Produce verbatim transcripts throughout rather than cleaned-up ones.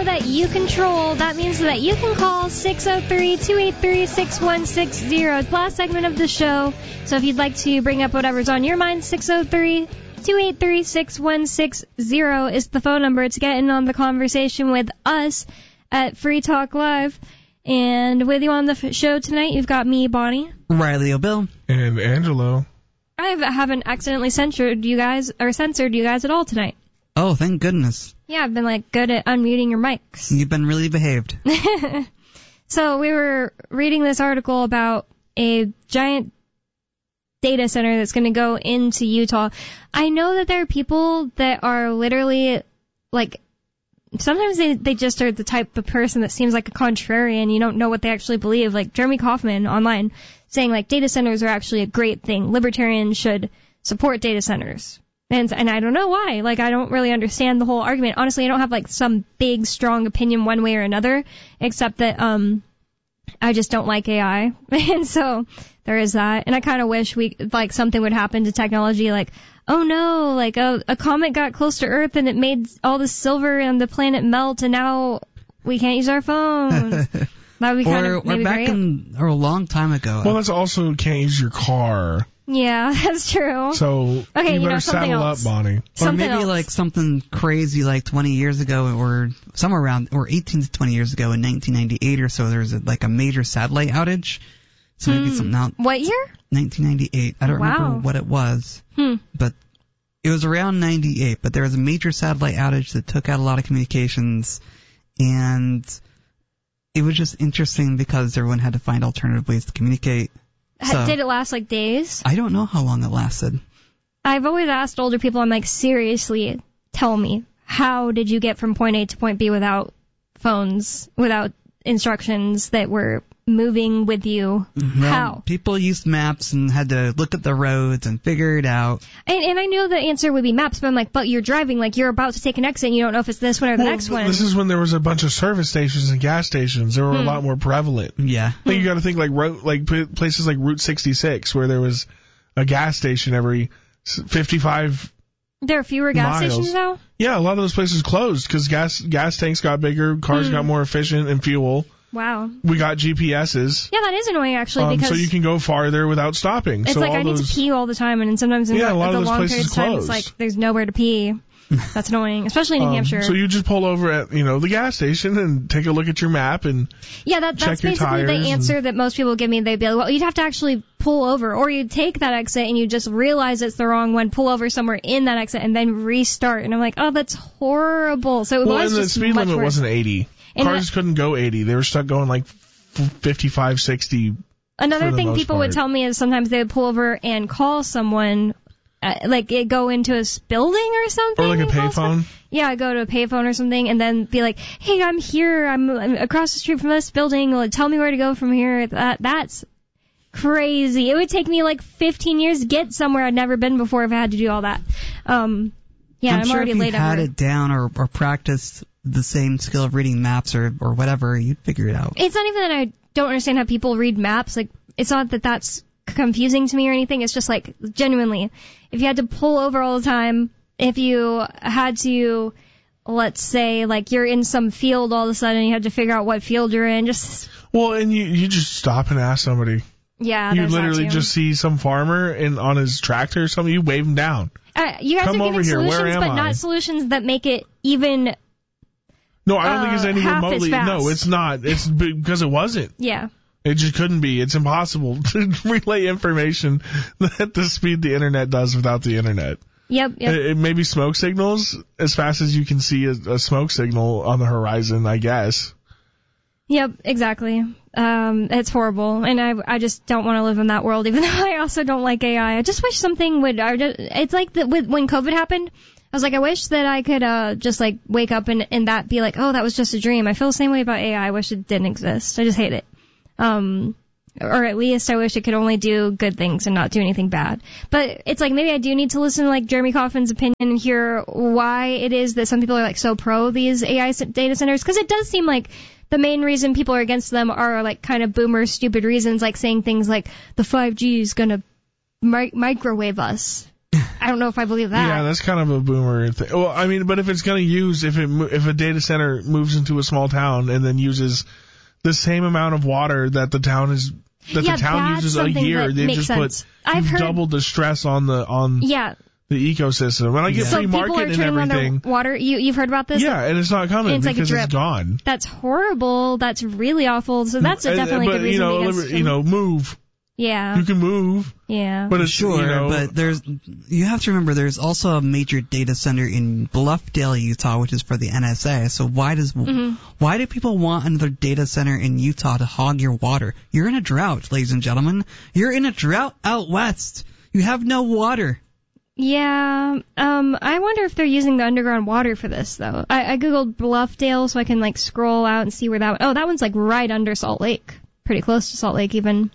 show that you control. That means that you can call six oh three, two eight three, six one six zero. It's the last segment of the show. So if you'd like to bring up whatever's on your mind, six oh three, two eight three, six one six zero is the phone number to get in on the conversation with us at Free Talk Live. And with you on the f- show tonight, you've got me, Bonnie. Riley O'Bill. And Angelo. I haven't accidentally censored you guys, or censored you guys at all tonight. Oh, thank goodness. Yeah, I've been, like, good at unmuting your mics. You've been really behaved. So we were reading this article about a giant data center that's going to go into Utah. I know that there are people that are literally, like, sometimes they, they just are the type of person that seems like a contrarian. You don't know what they actually believe. Like Jeremy Kauffman online saying, like, data centers are actually a great thing. Libertarians should support data centers. And, and I don't know why. Like, I don't really understand the whole argument. Honestly, I don't have, like, some big, strong opinion one way or another, except that um, I just don't like A I. And so there is that. And I kind of wish we, like, something would happen to technology, like, oh no, like, a, a comet got close to Earth and it made all the silver on the planet melt, and now we can't use our phones. That would be kind or, of maybe or back great. in, or a long time ago. Well, that's also can't use your car. Yeah, that's true. So okay, you you better know, something saddle else. up, Bonnie. Or Something maybe else. like something crazy like twenty years ago, or somewhere around, or eighteen to twenty years ago in nineteen ninety-eight or so, there was a, like a major satellite outage. So maybe Hmm. something out. What year? nineteen ninety-eight. I don't Wow. remember what it was. Hmm. But it was around ninety-eight, but there was a major satellite outage that took out a lot of communications, and it was just interesting because everyone had to find alternative ways to communicate. So, Did it last, like, days? I don't know how long it lasted. I've always asked older people, I'm like, seriously, tell me, how did you get from point A to point B without phones, without instructions that were moving with you? Well, How? People used maps and had to look at the roads and figure it out. And, and I know the answer would be maps, but I'm like, but you're driving, like, you're about to take an exit and you don't know if it's this one or the Well, next one. This is when there was a bunch of service stations and gas stations. They were Hmm. a lot more prevalent. Yeah. Like, you got to think like ro- like p- places like Route sixty-six, where there was a gas station every fifty-five. There are fewer gas miles. stations now? Yeah, a lot of those places closed because gas gas tanks got bigger, cars Hmm. got more efficient in fuel. Wow. We got G P S's. Yeah, that is annoying, actually, Um, because so you can go farther without stopping. it's so like all I need those, to pee all the time, and sometimes in Yeah, the, a lot of the those long places periods of time, it's closed. like there's nowhere to pee. That's annoying, especially in New um, Hampshire. So you just pull over at you know the gas station and take a look at your map and Yeah, that, that's check your basically the tires answer and- that most people give me. They'd be like, well, you'd have to actually pull over, or you'd take that exit and you just realize it's the wrong one, pull over somewhere in that exit, and then restart. And I'm like, oh, that's horrible. So it well, was and the just speed much limit worse. wasn't eighty. And Cars that- couldn't go eighty. They were stuck going like fifty-five, sixty. Another for the thing most people would part. tell me is sometimes they would pull over and call someone, uh, like it go into a s- building or something. Or like a and call someone. payphone. Yeah, go to a payphone or something, and then be like, "Hey, I'm here. I'm, I'm across the street from this building. Like, tell me where to go from here." That that's crazy. It would take me like fifteen years to get somewhere I'd never been before if I had to do all that. Um, yeah, I'm, I'm, sure already if you late. had over. it down or, or practiced the same skill of reading maps or, or whatever, you'd figure it out. It's not even that I don't understand how people read maps. Like, it's not that that's confusing to me or anything. It's just like, genuinely, if you had to pull over all the time, if you had to, let's say, like, you're in some field all of a sudden, you had to figure out what field you're in, just, Well, and you you just stop and ask somebody. yeah, You there's that literally too. just see some farmer in on his tractor or something. You wave him down. Uh, you guys Come are over giving here. Where solutions, am but I? not solutions that make it even, No, I don't think it's Uh, any half as remotely. fast. No, it's not. It's because it wasn't. yeah. It just couldn't be. It's impossible to relay information at the speed the internet does without the internet. Yep, yep. It, it may be smoke signals as fast as you can see a, a smoke signal on the horizon, I guess. Yep, exactly. Um, it's horrible, and I, I just don't want to live in that world, even though I also don't like A I. I just wish something would, I just, it's like the, with, when COVID happened, I was like, I wish that I could, uh, just like wake up and, and that be like, oh, that was just a dream. I feel the same way about A I. I wish it didn't exist. I just hate it. Um, or at least I wish it could only do good things and not do anything bad. But it's like, maybe I do need to listen to like Jeremy Kauffman's opinion and hear why it is that some people are like so pro these A I data centers, because it does seem like the main reason people are against them are like kind of boomer stupid reasons, like saying things like the five G is gonna mi- microwave us. I don't know if I believe that. Yeah, that's kind of a boomer thing. Well, I mean, but if it's going to use, if it if a data center moves into a small town and then uses the same amount of water that the town is that yeah, the town uses a year, they just sense. put I've you've heard, doubled the stress on the on yeah. the ecosystem. When I get so free market and everything. everything, Water, you you've heard about this? Yeah, and it's not coming it's because like it's gone. That's horrible. That's really awful. So that's a definitely but, good reason you know, to get you know, move. Yeah. You can move. Yeah. But it's, sure, you know, but there's you have to remember there's also a major data center in Bluffdale, Utah, which is for the N S A. So why does mm-hmm. why do people want another data center in Utah to hog your water? You're in a drought, ladies and gentlemen. You're in a drought out west. You have no water. Yeah, um, I wonder if they're using the underground water for this, though. I, I googled Bluffdale so I can, like, scroll out and see where that... Oh, that one's, like, right under Salt Lake. Pretty close to Salt Lake, even.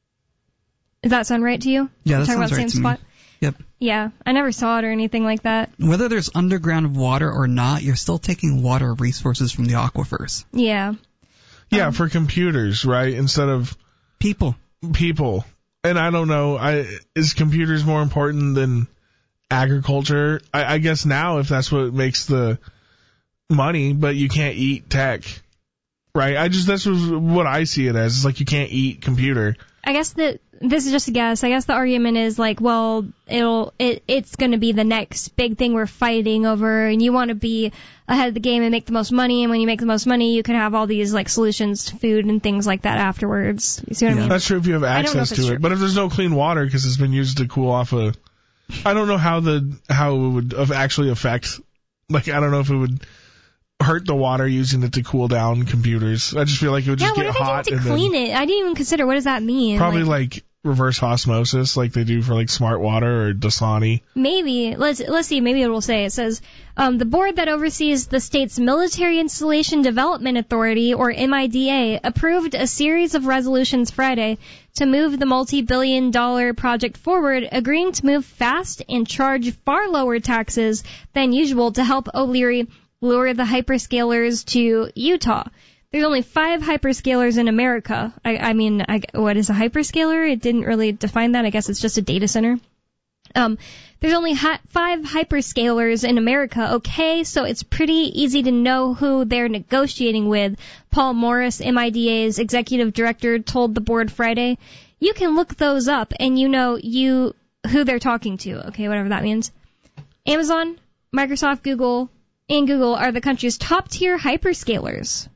Does that sound right to you? Yeah, that sounds sounds about right the same to spot? me. Yep. Yeah, I never saw it or anything like that. Whether there's underground water or not, you're still taking water resources from the aquifers. Yeah. Yeah, um, for computers, right? Instead of... People. People. And I don't know, I is computers more important than... agriculture? I, I guess now if that's what makes the money, but you can't eat tech, right? I just that's what I see it as. It's like you can't eat computer. I guess that this is just a guess. I guess the argument is like, well, it'll it it's going to be the next big thing we're fighting over, and you want to be ahead of the game and make the most money. And when you make the most money, you can have all these like solutions to food and things like that afterwards. You see what Yeah. I mean? That's true if you have access to it. true. But if there's no clean water because it's been used to cool off a I don't know how the how it would of actually affect. Like I don't know if it would hurt the water using it to cool down computers. I just feel like it would just yeah, get what are hot they doing and to clean then it? I didn't even consider what does that mean. probably like, like reverse osmosis, like they do for like Smart Water or Dasani. Maybe let's let's see. Maybe it will say it says um, the board that oversees the state's Military Installation Development Authority, or M I D A, approved a series of resolutions Friday to move the multi-billion dollar project forward, agreeing to move fast and charge far lower taxes than usual to help O'Leary lure the hyperscalers to Utah. There's only five hyperscalers in America. I, I mean, I, what is a hyperscaler? It didn't really define that. I guess it's just a data center. Um, there's only hi- five hyperscalers in America, okay? So it's pretty easy to know who they're negotiating with. Paul Morris, M I D A's executive director, told the board Friday, you can look those up and you know you who they're talking to, okay, whatever that means. Amazon, Microsoft, Google, and Google are the country's top-tier hyperscalers.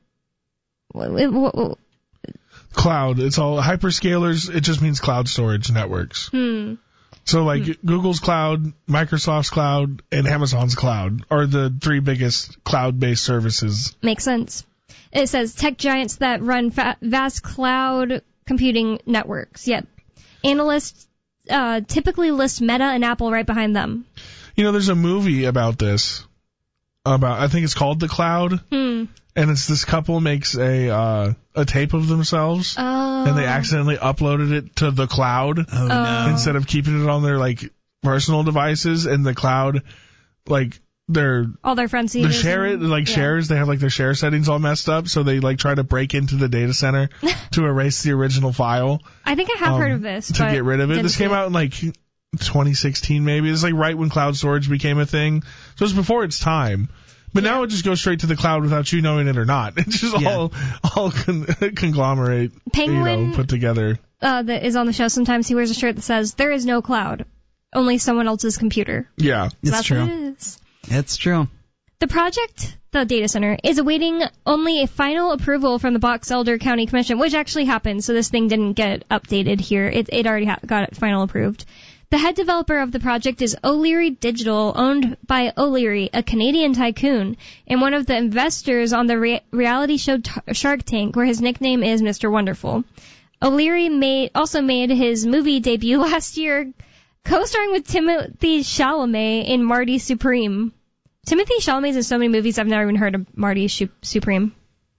Cloud. It's all hyperscalers. It just means cloud storage networks. Hmm. So like hmm. Google's cloud, Microsoft's cloud, and Amazon's cloud are the three biggest cloud-based services. Makes sense. It says tech giants that run fa- vast cloud computing networks. Yet analysts uh, typically list Meta and Apple right behind them. You know, there's a movie about this. About I think it's called The Cloud. Hmm. And it's this couple makes a uh, a tape of themselves, oh. and they accidentally uploaded it to the cloud Oh, no. instead of keeping it on their like personal devices. And the cloud, like their all their friends see they share it like yeah. shares. They have like their share settings all messed up, so they like try to break into the data center to erase the original file. I think I have um, heard of this to but get rid of it. This came it. out in like twenty sixteen, maybe. It's like right when cloud storage became a thing, so it's before its time. But yeah. Now it just goes straight to the cloud without you knowing it or not. It's just yeah. all all con- conglomerate, Penguin, you know, put together. Uh, that is on the show. Sometimes he wears a shirt that says, "There is no cloud, only someone else's computer." Yeah, so it's that's true. What it is. It's true. The project, the data center, is awaiting only a final approval from the Box Elder County Commission, which actually happened. So this thing didn't get updated here. It it already ha- got it final approved. The head developer of the project is O'Leary Digital, owned by O'Leary, a Canadian tycoon, and one of the investors on the re- reality show T- Shark Tank, where his nickname is Mister Wonderful. O'Leary made, also made his movie debut last year, co-starring with Timothy Chalamet in Marty Supreme. Timothy Chalamet's in so many movies, I've never even heard of Marty Sh- Supreme.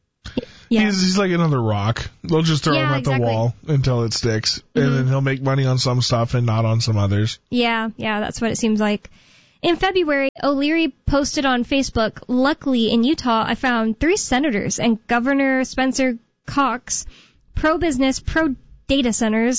Yeah. He's, he's like another rock. They'll just throw yeah, him at exactly. the wall until it sticks, Mm-hmm. and then he'll make money on some stuff and not on some others. Yeah, yeah, that's what it seems like. In February, O'Leary posted on Facebook, luckily in Utah, I found three senators and Governor Spencer Cox, pro-business, pro-data centers,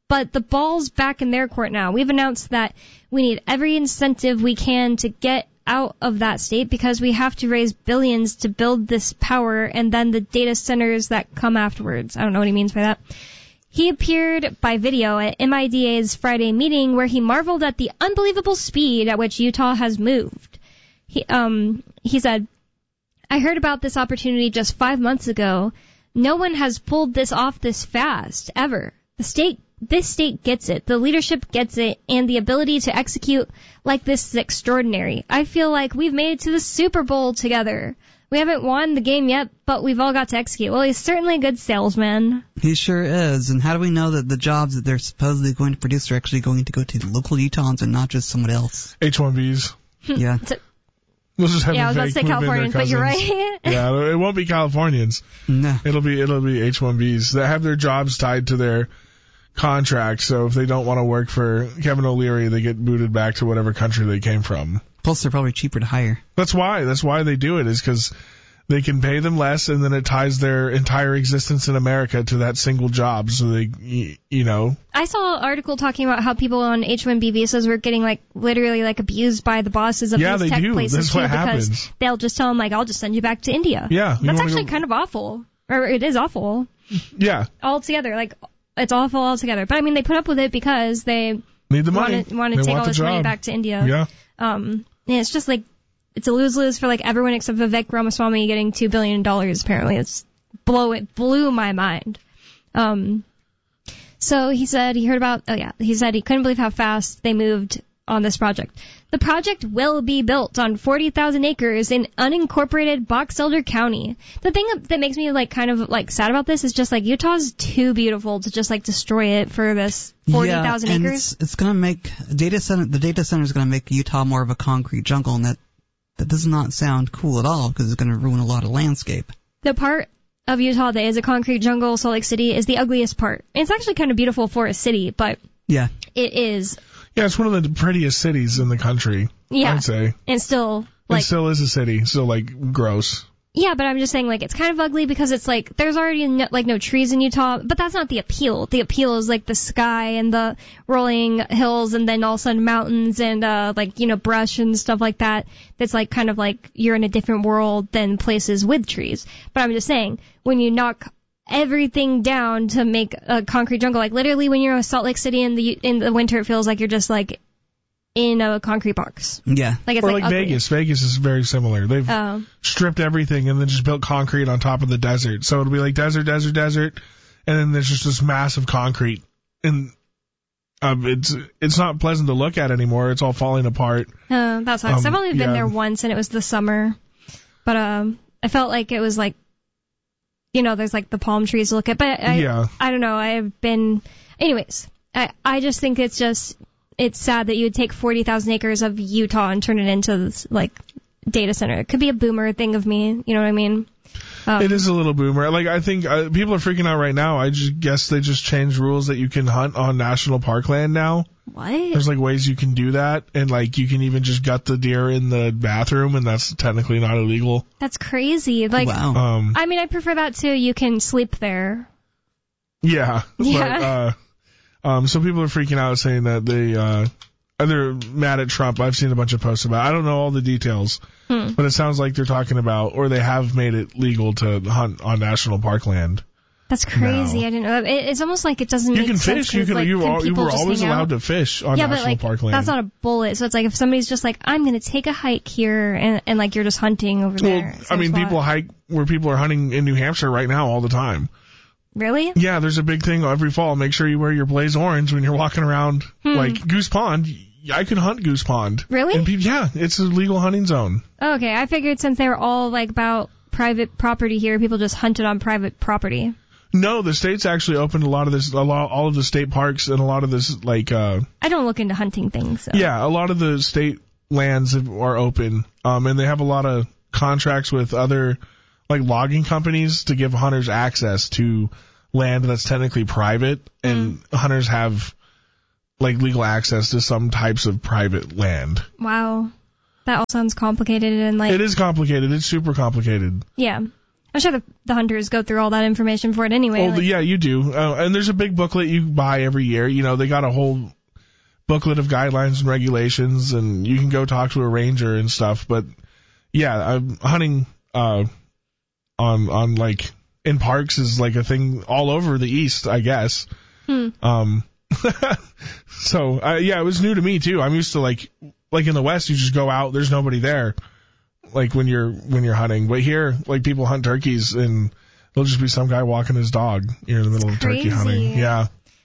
but the ball's back in their court now. We've announced that we need every incentive we can to get out of that state because we have to raise billions to build this power and then the data centers that come afterwards. I don't know what he means by that. He appeared by video at M I D A's Friday meeting where he marveled at the unbelievable speed at which Utah has moved. He, um, he said, I heard about this opportunity just five months ago. No one has pulled this off this fast, ever. The state, this state gets it. The leadership gets it, and the ability to execute like this is extraordinary. I feel like we've made it to the Super Bowl together. We haven't won the game yet, but we've all got to execute. Well, he's certainly a good salesman. He sure is. And how do we know that the jobs that they're supposedly going to produce are actually going to go to local Utahns and not just someone else? H one Bs. Yeah. We'll just have yeah, I was about to say Californians, but you're right. Yeah, it won't be Californians. No. It'll be it'll be H one Bs that have their jobs tied to their contract. So if they don't want to work for Kevin O'Leary, they get booted back to whatever country they came from. Plus, they're probably cheaper to hire. That's why. That's why they do it, is because they can pay them less, and then it ties their entire existence in America to that single job. So they, you know. I saw an article talking about how people on H one B visas were getting, like, literally, like, abused by the bosses of yeah, these they tech do. places, That's too, what because happens. they'll just tell them, like, I'll just send you back to India. Yeah. That's actually go... kind of awful. Or it is awful. Yeah. Altogether. Like, it's awful altogether. But, I mean, they put up with it because they need the money. Want to, want to take all this job. money back to India. Yeah. Um, and it's just, like, it's a lose-lose for, like, everyone except Vivek Ramaswamy getting two billion dollars, apparently. It's blow it blew my mind. Um, so he said he heard about, oh yeah, he said he couldn't believe how fast they moved on this project. The project will be built on forty thousand acres in unincorporated Box Elder County. The thing that makes me, like, kind of, like, sad about this is just, like, Utah's too beautiful to just, like, destroy it for this forty thousand yeah, and acres. It's, it's gonna make, data center, the data center is gonna make Utah more of a concrete jungle, and that, that does not sound cool at all because it's gonna ruin a lot of landscape. The part of Utah that is a concrete jungle, Salt Lake City, is the ugliest part. It's actually kind of beautiful for a city, but yeah, it is. Yeah, it's one of the prettiest cities in the country, yeah, I'd say. And still, like... It still is a city, so, like, gross. Yeah, but I'm just saying, like, it's kind of ugly because it's, like, there's already, no, like, no trees in Utah, but that's not the appeal. The appeal is, like, the sky and the rolling hills and then all of a sudden mountains and, uh, like, you know, brush and stuff like that. That's, like, kind of like you're in a different world than places with trees. But I'm just saying, when you knock everything down to make a concrete jungle, like, literally when you're in Salt Lake City in the, in the winter, it feels like you're just, like, in a concrete box. Yeah. Like it's or like, like ugly. Vegas. Vegas is very similar. They've Oh. stripped everything and then just built concrete on top of the desert. So it'll be like desert, desert, desert, and then there's just this massive concrete. And um, it's it's not pleasant to look at anymore. It's all falling apart. Uh, that sucks. Um, I've only been yeah. there once, and it was the summer. But um, I felt like it was like, you know, there's like the palm trees to look at. But I, Yeah. I don't know. I've been, anyways. I I just think it's just it's sad that you would take forty thousand acres of Utah and turn it into this, like, data center. It could be a boomer thing of me. You know what I mean? Um, It is a little boomer. Like, I think uh, people are freaking out right now. I just guess they just changed rules that you can hunt on national park land now. What? There's like ways you can do that, and like you can even just gut the deer in the bathroom, and that's technically not illegal. That's crazy. Like, wow. Um, I mean, I prefer that too. You can sleep there. yeah. Yeah. But, uh, um, so people are freaking out saying that they, uh, they're mad at Trump. I've seen a bunch of posts about it. I don't know all the details, Hmm. but it sounds like they're talking about, or they have made it legal to hunt on national park land. That's crazy. No. I didn't know. It, it's almost like it doesn't You make can sense. fish. You 'cause, can. like, you, can are, you people were just always hang out? allowed to fish on yeah, national but like park land. that's not a bullet. So it's like if somebody's just like, I'm gonna take a hike here, and and like you're just hunting over well, there. I mean, people hike where people are hunting in New Hampshire right now all the time. Really? Yeah, there's a big thing every fall. Make sure you wear your Blaze Orange when you're walking around, Hmm. like Goose Pond. I could hunt Goose Pond. Really? And people, yeah, it's a legal hunting zone. Oh, okay, I figured since they were all like about private property here, people just hunted on private property. No, the state's actually opened a lot of this, a lot, all of the state parks and a lot of this, like, uh, I don't look into hunting things. So. yeah, a lot of the state lands are open, um, and they have a lot of contracts with other, like, logging companies to give hunters access to land that's technically private, and mm. hunters have, like, legal access to some types of private land. Wow. That all sounds complicated and like... It is complicated. It's super complicated. Yeah. I'm sure the, the hunters go through all that information for it anyway. Well, like, yeah, you do. Uh, and there's a big booklet you buy every year. You know, they got a whole booklet of guidelines and regulations, and you can go talk to a ranger and stuff. But yeah, I'm hunting uh, on on like in parks is like a thing all over the East, I guess. Hmm. Um, so uh, yeah, it was new to me too. I'm used to like like in the West, you just go out, there's nobody there. Like when you're when you're hunting, but here, like people hunt turkeys and there'll just be some guy walking his dog. You're in the middle of turkey hunting. Yeah.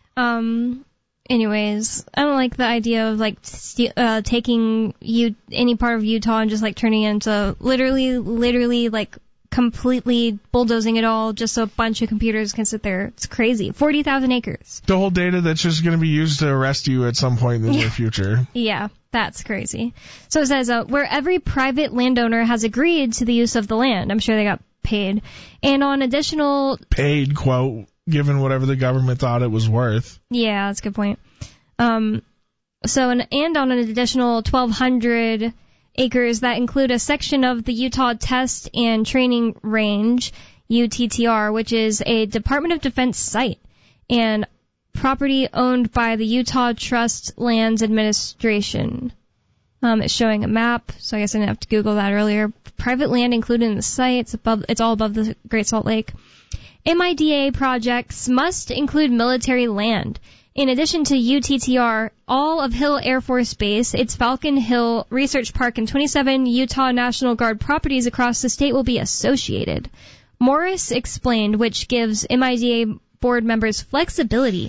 Um. Anyways, I don't like the idea of like st- uh, taking you any part of Utah and just like turning it into literally, literally like completely bulldozing it all just so a bunch of computers can sit there. It's crazy. Forty thousand acres. The whole data that's just going to be used to arrest you at some point in the near future. Yeah. That's crazy. So it says, uh, where every private landowner has agreed to the use of the land. I'm sure they got paid. And on additional... Paid, quote, given whatever the government thought it was worth. Yeah, that's a good point. Um, so, an, and on an additional twelve hundred acres that include a section of the Utah Test and Training Range, U T T R, which is a Department of Defense site. And property owned by the Utah Trust Lands Administration. Um, it's showing a map, so I guess I didn't have to Google that earlier. Private land included in the site. It's above. It's all above the Great Salt Lake. M I D A projects must include military land. In addition to U T T R, all of Hill Air Force Base, its Falcon Hill Research Park, and twenty-seven Utah National Guard properties across the state will be associated. Morris explained, which gives M I D A board members flexibility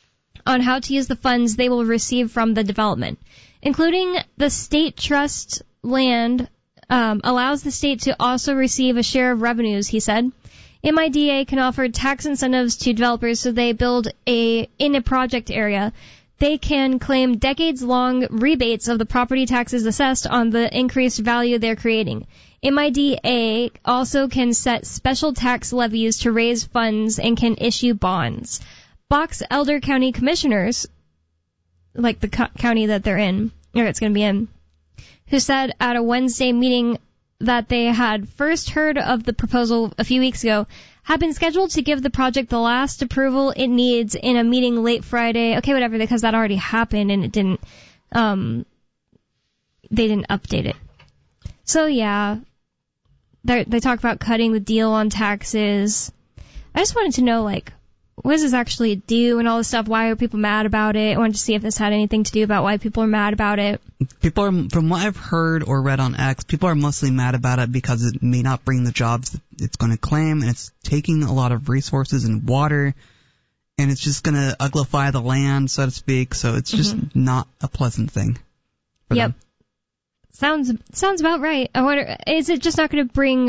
on how to use the funds they will receive from the development, including the state trust land, um, allows the state to also receive a share of revenues, he said. M I D A can offer tax incentives to developers so they build a in a project area. They can claim decades-long rebates of the property taxes assessed on the increased value they're creating. M I D A also can set special tax levies to raise funds and can issue bonds. Box Elder County commissioners, like the co- county that they're in, or it's going to be in, who said at a Wednesday meeting that they had first heard of the proposal a few weeks ago, have been scheduled to give the project the last approval it needs in a meeting late Friday. Okay, whatever, because that already happened and it didn't, um, they didn't update it. So yeah, they they talk about cutting the deal on taxes. I just wanted to know, like, what does this actually do and all this stuff? Why are people mad about it? I wanted to see if this had anything to do about why people are mad about it. People are, from what I've heard or read on X, people are mostly mad about it because it may not bring the jobs that it's going to claim, and it's taking a lot of resources and water, and it's just going to uglify the land, so to speak, so it's just mm-hmm. not a pleasant thing for yep. them. Sounds, sounds about right. I wonder, is it just not going to bring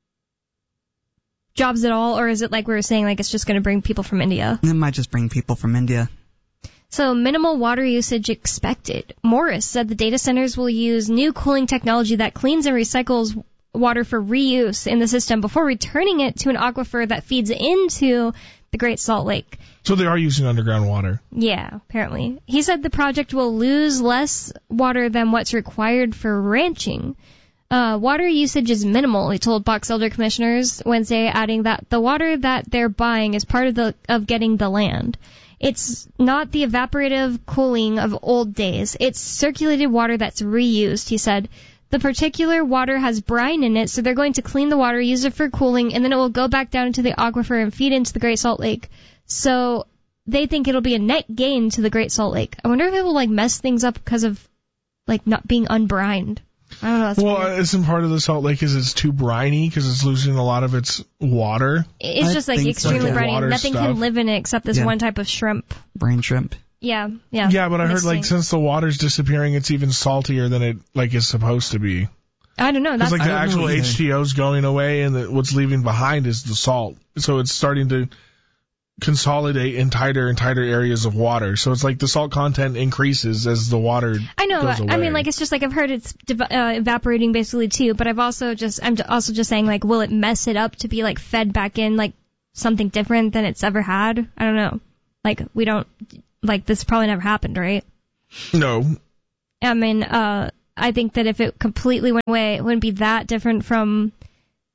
jobs at all, or is it like we were saying, like it's just going to bring people from India? It might just bring people from India. So minimal water usage expected. Morris said the data centers will use new cooling technology that cleans and recycles water for reuse in the system before returning it to an aquifer that feeds into the Great Salt Lake. So they are using underground water. Yeah, apparently. He said the project will lose less water than what's required for ranching. Uh, water usage is minimal, he told Box Elder commissioners Wednesday, adding that the water that they're buying is part of the of getting the land. It's not the evaporative cooling of old days. It's circulated water that's reused, he said. The particular water has brine in it, so they're going to clean the water, use it for cooling, and then it will go back down into the aquifer and feed into the Great Salt Lake. So they think it'll be a net gain to the Great Salt Lake. I wonder if it will like mess things up because of like not being unbrined. I don't know. That's well, weird. Isn't part of the Salt Lake is it's too briny because it's losing a lot of its water? It's I just like extremely so. briny. Water Nothing stuff. can live in it except this Yeah. one type of shrimp. Brain shrimp. Yeah, yeah. Yeah, but I heard like Mixing. since the water's disappearing, it's even saltier than it like is supposed to be. I don't know. That's Because like the I don't know actual either. H two O's going away, and the, what's leaving behind is the salt. So it's starting to consolidate in tighter and tighter areas of water. So it's like the salt content increases as the water I know. goes but, away. I mean, like it's just like I've heard it's div- uh, evaporating basically too. But I've also just I'm also just saying like, will it mess it up to be like fed back in like something different than it's ever had? I don't know. Like we don't like this probably never happened, right? No. I mean, uh, I think that if it completely went away, it wouldn't be that different from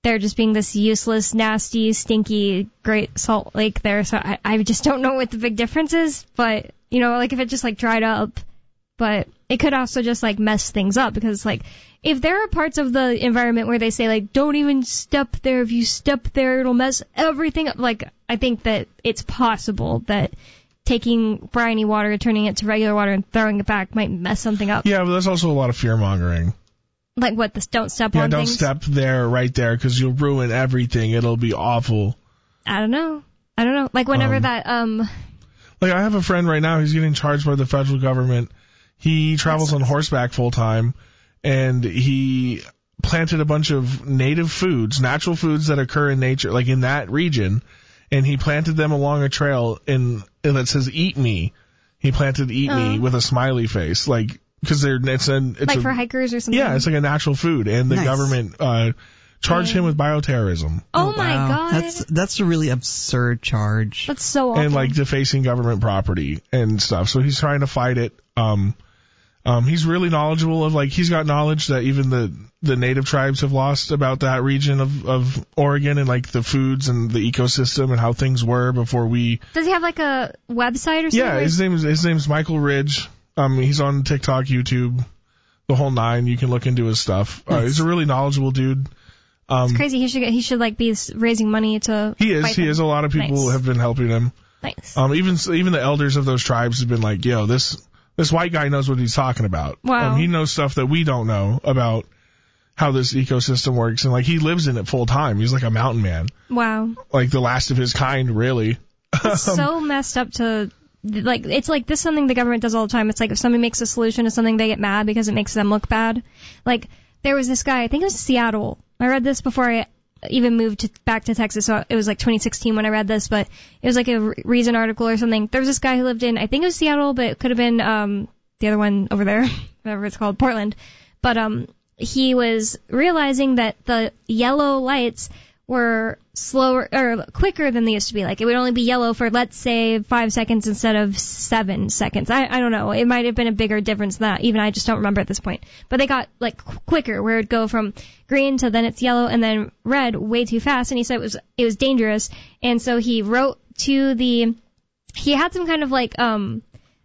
there just being this useless, nasty, stinky Great Salt Lake there. So I, I just don't know what the big difference is. But, you know, like if it just like dried up, but it could also just like mess things up because like if there are parts of the environment where they say like don't even step there, if you step there it'll mess everything up. Like I think that it's possible that taking briny water, turning it to regular water and throwing it back might mess something up. Yeah, but there's also a lot of fear mongering. Like what, this don't step yeah, on don't things? step there, right there, because you'll ruin everything. It'll be awful. I don't know. I don't know. Like whenever Um, that, um... Like I have a friend right now who's getting charged by the federal government. He travels on horseback full time, and he planted a bunch of native foods, natural foods that occur in nature, like in that region, and he planted them along a trail in, and that says "Eat Me." He planted "Eat Me" Oh. with a smiley face, like because they're it's an it's like a, for hikers or something? yeah, it's like a natural food, and the Nice. government uh charged Yeah. him with bioterrorism Oh, my wow. god. That's that's a really absurd charge. That's so awful. and like defacing government property and stuff. So he's trying to fight it. Um, um, he's really knowledgeable of like he's got knowledge that even the the native tribes have lost about that region of of Oregon and like the foods and the ecosystem and how things were before we. Does he have like a website or something? Yeah, his name is his name's Michael Ridge. Um, he's on TikTok, YouTube, the whole nine. You can look into his stuff. Uh, he's a really knowledgeable dude. Um, It's crazy. He should get, he should like be s- raising money to. he is. fight He them. is. A lot of people Nice. have been helping him. Nice. Um, even even the elders of those tribes have been like, yo, this this white guy knows what he's talking about. Wow. Um, he knows stuff that we don't know about how this ecosystem works, and like he lives in it full time. He's like a mountain man, Wow. like the last of his kind, really. It's so messed up to. Like, it's like this is something the government does all the time. It's like if somebody makes a solution to something, they get mad because it makes them look bad. Like, there was this guy, I think it was Seattle. I read this before I even moved to, back to Texas, so it was like twenty sixteen when I read this, but it was like a Re- Reason article or something. There was this guy who lived in, I think it was Seattle, but it could have been um the other one over there, whatever it's called, Portland. But um he was realizing that the yellow lights were slower or quicker than they used to be. Like it would only be yellow for, let's say, five seconds instead of seven seconds. I, I don't know. It might have been a bigger difference than that. Even I just don't remember at this point. But they got like qu- quicker, where it'd go from green to then it's yellow and then red way too fast. And he said it was it was dangerous. And so he wrote to the. He had some kind of like um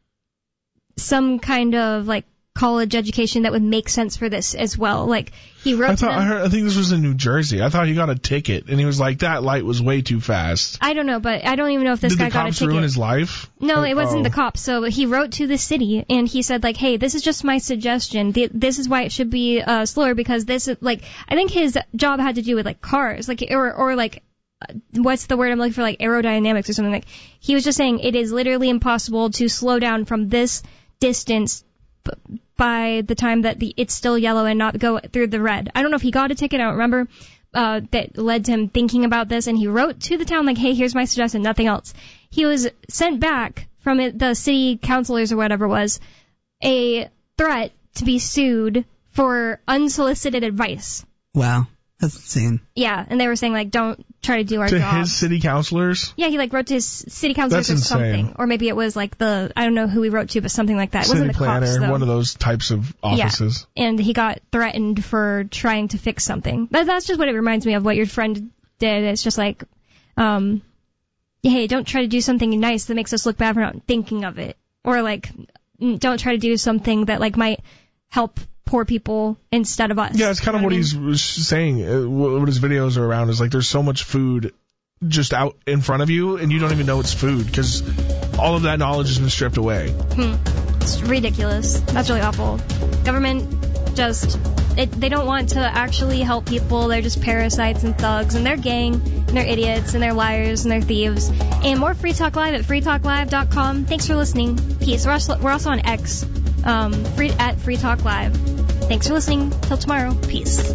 some kind of like college education that would make sense for this as well. Like he wrote I to thought them. I heard. I think this was in New Jersey. I thought he got a ticket, and he was like, "That light was way too fast." I don't know, but I don't even know if this Did guy the got a cops ticket. ruin his life? No, Like, it wasn't oh. the cops. So he wrote to the city and he said like, hey, this is just my suggestion. Th- This is why it should be uh, slower because this is like, I think his job had to do with like cars, like or or like. uh, What's the word I'm looking for? Like aerodynamics or something. Like he was just saying it is literally impossible to slow down from this distance b- by the time that the it's still yellow and not go through the red. I don't know if he got a ticket. I don't remember. Uh, that led to him thinking about this, and he wrote to the town like, hey, here's my suggestion, nothing else. He was sent back from it, the city councilors or whatever it was, a threat to be sued for unsolicited advice. Wow, that's insane. Yeah, and they were saying like, don't try to do our To job. his city councilors? Yeah, he like wrote to his city councilors That's or something, insane. or maybe it was like the I don't know who he wrote to, but something like that. It City wasn't the planner, cops though. one of those types of offices. Yeah, and he got threatened for trying to fix something. That, that's just what it reminds me of, what your friend did. It's just like, um, hey, don't try to do something nice that makes us look bad for not thinking of it. Or like, mm, don't try to do something that like might help poor people instead of us. Yeah, it's kind You of know what I mean? he's was saying. Uh, what what his videos are around is like there's so much food just out in front of you, and you don't even know it's food because all of that knowledge has been stripped away. Hmm. It's ridiculous. That's really awful. Government just, it, they don't want to actually help people. They're just parasites and thugs, and they're gang, and they're idiots, and they're liars, and they're thieves. And more Free Talk Live at free talk live dot com. Thanks for listening. Peace. We're also, we're also on X, um, free, at Free Talk Live. Thanks for listening. Till tomorrow. Peace.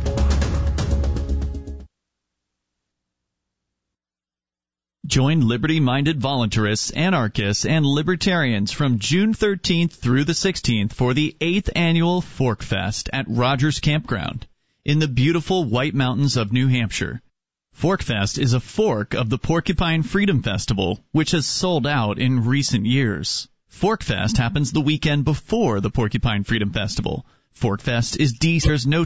Join liberty-minded voluntarists, anarchists, and libertarians from June thirteenth through the sixteenth for the eighth annual Fork Fest at Rogers Campground in the beautiful White Mountains of New Hampshire. Fork Fest is a fork of the Porcupine Freedom Festival, which has sold out in recent years. Fork Fest happens the weekend before the Porcupine Freedom Festival. Fork Fest is D. There's no